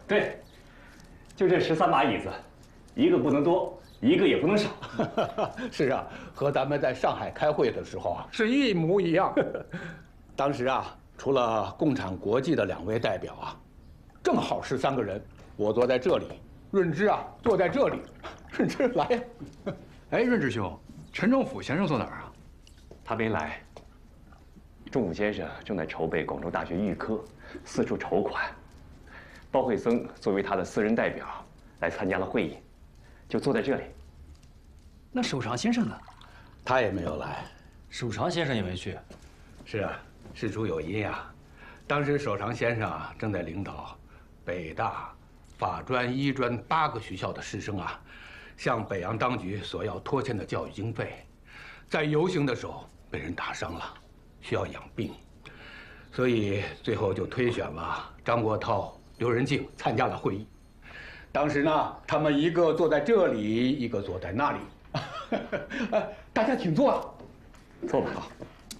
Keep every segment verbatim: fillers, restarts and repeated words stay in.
对，就这十三把椅子，一个不能多，一个也不能少。 是啊，和咱们在上海开会的时候啊是一模一样。当时啊，除了共产国际的两位代表啊，正好十三个人，我坐在这里，润之啊坐在这里。润之来呀！ 哎，润之兄，陈政府先生坐哪儿啊？ 他没来。仲武先生正在筹备广州大学预科，四处筹款。包惠僧作为他的私人代表来参加了会议，就坐在这里。 那守常先生呢？ 他也没有来。 守常先生也没去。 是啊，事出有因呀。当时守常先生啊正在领导北大、法专、医专八个学校的师生啊，向北洋当局索要拖欠的教育经费，在游行的时候被人打伤了，需要养病，所以最后就推选了张国焘、刘仁静参加了会议。当时呢，他们一个坐在这里，一个坐在那里。大家请坐啊， 坐吧。好。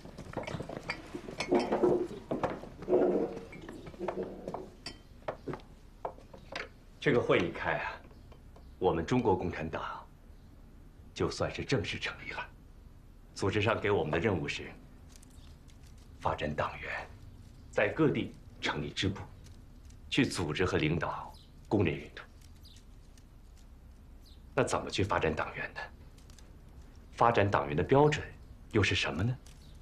这个会一开啊，我们中国共产党就算是正式成立了。组织上给我们的任务是发展党员，在各地成立支部，去组织和领导工人运动。那怎么去发展党员呢？发展党员的标准又是什么呢？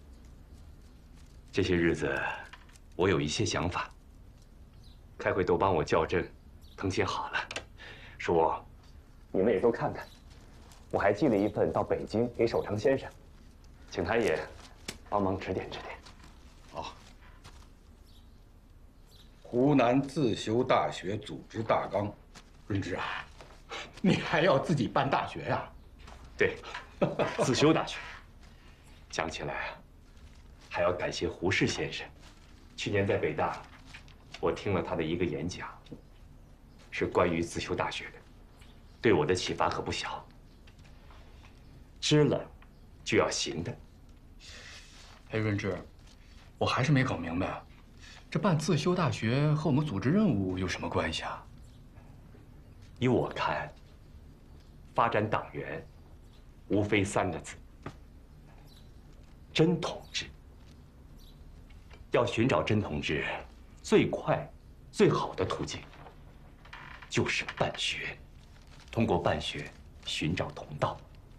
这些日子，我有一些想法，开会都帮我校正、誊写好了，说你们也都看看。我还寄了一份到北京给守常先生，请他也帮忙指点指点。 好。湖南自修大学组织大纲，润之啊，你还要自己办大学呀？ 对，自修大学。讲起来啊，还要感谢胡适先生。去年在北大，我听了他的一个演讲，是关于自修大学的，对我的启发可不小。知了就要行的。 哎，润之，我还是没搞明白，这办自修大学和我们组织任务有什么关系啊？ 依我看，发展党员，无非三个字：真统治。要寻找真统治，最快、最好的途径就是办学，通过办学寻找同道。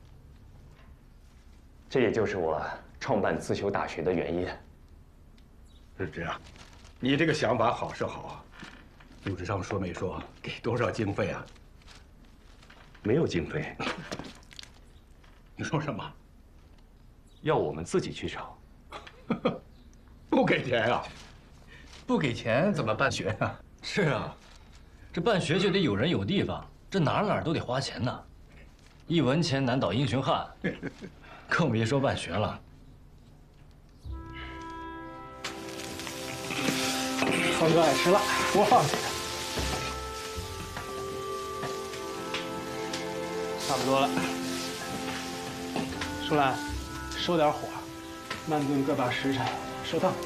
这也就是我创办自修大学的原因。 润之啊，你这个想法好是好啊，组织上说没说给多少经费啊？ 没有经费。 你说什么？ 要我们自己去找。 不给钱啊？ 不给钱怎么办学啊？ 是啊，这办学就得有人有地方，这哪哪都得花钱呢。一文钱难倒英雄汉，更别说办学了。 方哥爱吃辣，哇！差不多了。舒兰，收点火，慢炖各把时辰，收汤。